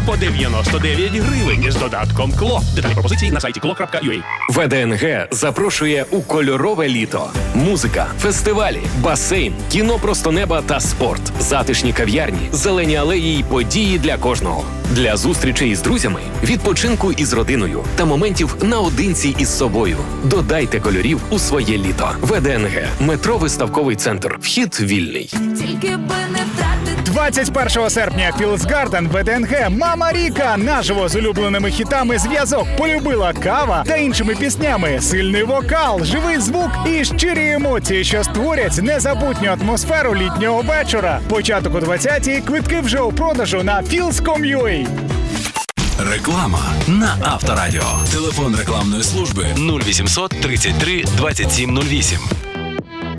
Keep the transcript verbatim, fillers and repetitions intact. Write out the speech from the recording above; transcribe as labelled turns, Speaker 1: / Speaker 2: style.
Speaker 1: по дев'яносто дев'ять гривень з додатком КЛО. Деталі пропозиції на сайті кло крапка ю а.
Speaker 2: ВДНГ запрошує у кольорове літо. Музика, фестивалі, басейн, кіно просто неба та спорт, затишні кав'ярні, зелені алеї й події для кожного. Для зустрічей з друзями, відпочинку із родиною та моментів наодинці із собою. Додайте кольорів у своє літо. ВДНГ. Метро Виставковий центр. Вхід вільний.
Speaker 3: Тільки би не втратити.
Speaker 4: двадцять першого серпня Філс Гарден, ВДНГ, Мама Ріка наживо з улюбленими хітами «Зв'язок», «Полюбила кава» та іншими піснями. Сильний вокал, живий звук і щирі емоції, що створять незабутню атмосферу літнього вечора. Початок о двадцятій, квитки вже у продажу на філс крапка ком крапка ю а.
Speaker 5: Реклама на Авторадіо. Телефон рекламної служби нуль вісімсот тридцять три двадцять сім нуль вісім.